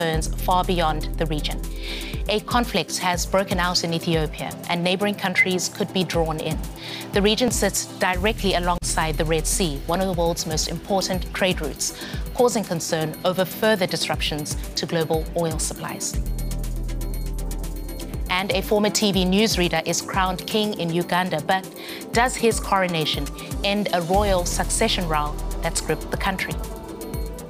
concerns far beyond the region. A conflict has broken out in Ethiopia, and neighboring countries could be drawn in. The region sits directly alongside the Red Sea, one of the world's most important trade routes, causing concern over further disruptions to global oil supplies. And a former TV newsreader is crowned king in Uganda, but does his coronation end a royal succession row that's gripped the country?